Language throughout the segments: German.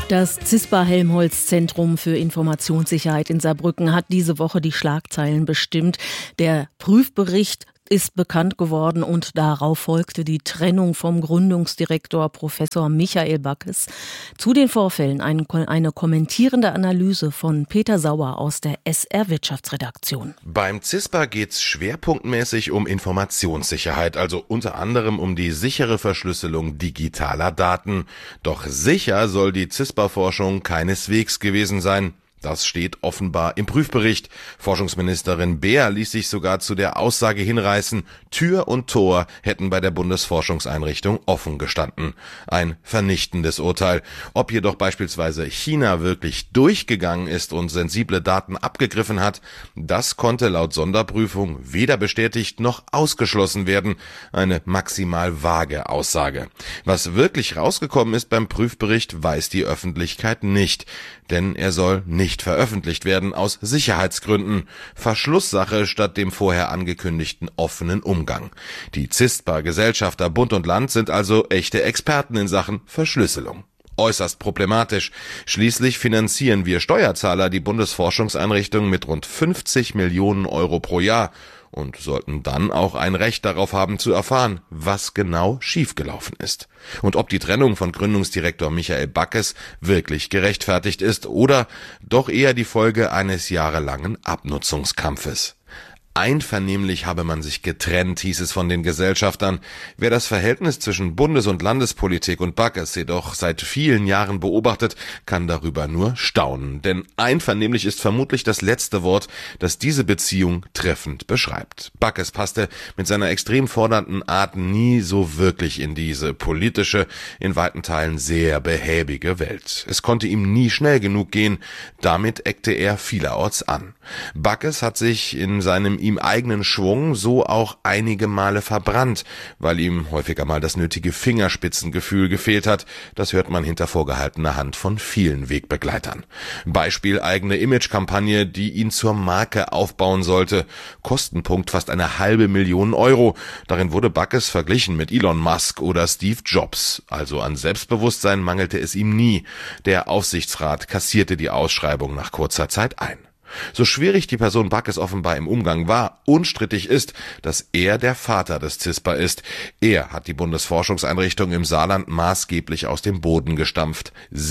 Das CISPA-Helmholtz-Zentrum für Informationssicherheit in Saarbrücken hat diese Woche die Schlagzeilen bestimmt. Der Prüfbericht ist bekannt geworden und darauf folgte die Trennung vom Gründungsdirektor Professor Michael Backes. Zu den Vorfällen eine kommentierende Analyse von Peter Sauer aus der SR Wirtschaftsredaktion. Beim CISPA geht's schwerpunktmäßig um Informationssicherheit, also unter anderem um die sichere Verschlüsselung digitaler Daten. Doch sicher soll die CISPA-Forschung keineswegs gewesen sein. Das steht offenbar im Prüfbericht. Forschungsministerin Beer ließ sich sogar zu der Aussage hinreißen, Tür und Tor hätten bei der Bundesforschungseinrichtung offen gestanden. Ein vernichtendes Urteil. Ob jedoch beispielsweise China wirklich durchgegangen ist und sensible Daten abgegriffen hat, das konnte laut Sonderprüfung weder bestätigt noch ausgeschlossen werden. Eine maximal vage Aussage. Was wirklich rausgekommen ist beim Prüfbericht, weiß die Öffentlichkeit nicht. Denn er soll nicht veröffentlicht werden aus Sicherheitsgründen. Verschlusssache statt dem vorher angekündigten offenen Umgang. Die CISPA-Gesellschafter Bund und Land sind also echte Experten in Sachen Verschlüsselung. Äußerst problematisch. Schließlich finanzieren wir Steuerzahler die Bundesforschungseinrichtung mit rund 50 Millionen Euro pro Jahr und sollten dann auch ein Recht darauf haben zu erfahren, was genau schiefgelaufen ist. Und ob die Trennung von Gründungsdirektor Michael Backes wirklich gerechtfertigt ist oder doch eher die Folge eines jahrelangen Abnutzungskampfes. Einvernehmlich habe man sich getrennt, hieß es von den Gesellschaftern. Wer das Verhältnis zwischen Bundes- und Landespolitik und Backes jedoch seit vielen Jahren beobachtet, kann darüber nur staunen. Denn einvernehmlich ist vermutlich das letzte Wort, das diese Beziehung treffend beschreibt. Backes passte mit seiner extrem fordernden Art nie so wirklich in diese politische, in weiten Teilen sehr behäbige Welt. Es konnte ihm nie schnell genug gehen. Damit eckte er vielerorts an. Backes hat sich in seinem ihm eigenen Schwung so auch einige Male verbrannt, weil ihm häufiger mal das nötige Fingerspitzengefühl gefehlt hat. Das hört man hinter vorgehaltener Hand von vielen Wegbegleitern. Beispiel eigene Imagekampagne, die ihn zur Marke aufbauen sollte. Kostenpunkt fast 500.000 Euro. Darin wurde Backes verglichen mit Elon Musk oder Steve Jobs. Also an Selbstbewusstsein mangelte es ihm nie. Der Aufsichtsrat kassierte die Ausschreibung nach kurzer Zeit ein. So schwierig die Person Backes offenbar im Umgang war, unstrittig ist, dass er der Vater des CISPA ist. Er hat die Bundesforschungseinrichtung im Saarland maßgeblich aus dem Boden gestampft.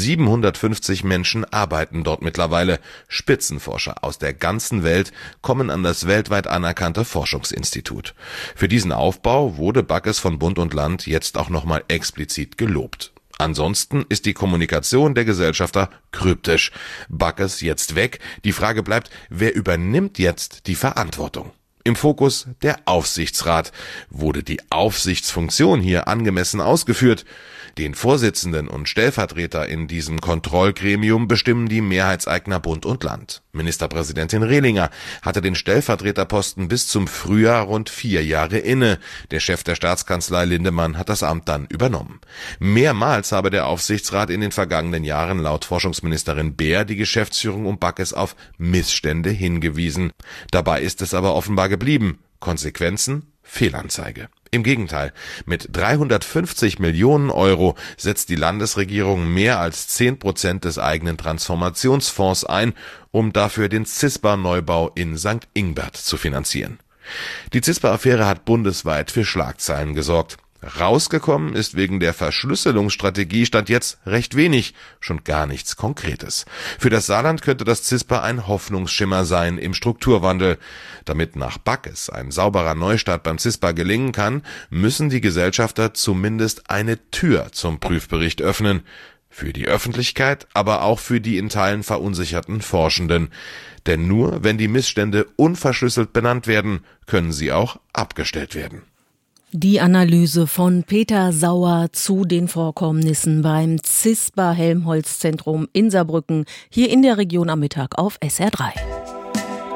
750 Menschen arbeiten dort mittlerweile. Spitzenforscher aus der ganzen Welt kommen an das weltweit anerkannte Forschungsinstitut. Für diesen Aufbau wurde Backes von Bund und Land jetzt auch nochmal explizit gelobt. Ansonsten ist die Kommunikation der Gesellschafter kryptisch. Backes jetzt weg. Die Frage bleibt, wer übernimmt jetzt die Verantwortung? Im Fokus der Aufsichtsrat. Wurde die Aufsichtsfunktion hier angemessen ausgeführt? Den Vorsitzenden und Stellvertreter in diesem Kontrollgremium bestimmen die Mehrheitseigner Bund und Land. Ministerpräsidentin Rehlinger hatte den Stellvertreterposten bis zum Frühjahr rund 4 Jahre inne. Der Chef der Staatskanzlei Lindemann hat das Amt dann übernommen. Mehrmals habe der Aufsichtsrat in den vergangenen Jahren laut Forschungsministerin Beer die Geschäftsführung um Backes auf Missstände hingewiesen. Dabei ist es aber offenbar geblieben. Konsequenzen? Fehlanzeige. Im Gegenteil, mit 350 Millionen Euro setzt die Landesregierung mehr als 10% des eigenen Transformationsfonds ein, um dafür den CISPA-Neubau in St. Ingbert zu finanzieren. Die CISPA-Affäre hat bundesweit für Schlagzeilen gesorgt. Rausgekommen ist wegen der Verschlüsselungsstrategie Stand jetzt recht wenig, schon gar nichts Konkretes. Für das Saarland könnte das CISPA ein Hoffnungsschimmer sein im Strukturwandel. Damit nach Backes ein sauberer Neustart beim CISPA gelingen kann, müssen die Gesellschafter zumindest eine Tür zum Prüfbericht öffnen. Für die Öffentlichkeit, aber auch für die in Teilen verunsicherten Forschenden. Denn nur wenn die Missstände unverschlüsselt benannt werden, können sie auch abgestellt werden. Die Analyse von Peter Sauer zu den Vorkommnissen beim CISPA-Helmholtz-Zentrum in Saarbrücken, hier in der Region am Mittag auf SR3.